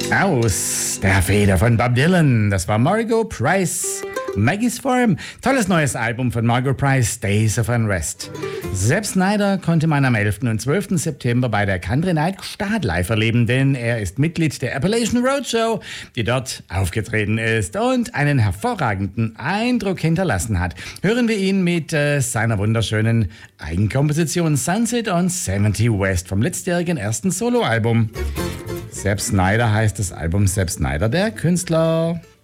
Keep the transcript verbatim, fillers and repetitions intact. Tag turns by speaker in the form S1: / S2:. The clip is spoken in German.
S1: Aus der Feder von Bob Dylan, das war Margot Price. Maggie's Farm, tolles neues Album von Margot Price, Days of Unrest. Sepp Snyder konnte man am elften und zwölften September bei der Country Night Gstaad live erleben, denn er ist Mitglied der Appalachian Roadshow, die dort aufgetreten ist und einen hervorragenden Eindruck hinterlassen hat. Hören wir ihn mit äh, seiner wunderschönen Eigenkomposition Sunset on siebzig West vom letztjährigen ersten Soloalbum. Sepp Snyder heißt das Album, Sepp Snyder, der Künstler.